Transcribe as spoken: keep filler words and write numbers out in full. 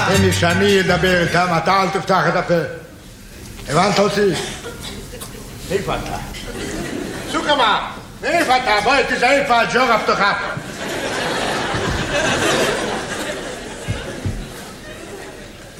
תן לי שאני אדבר איתם, אתה אל תפתח את הפה. הבנת אותי? איפה אתה? סוכמה, איפה אתה? בואי תזהה איפה הג'ורה פתוחה פה.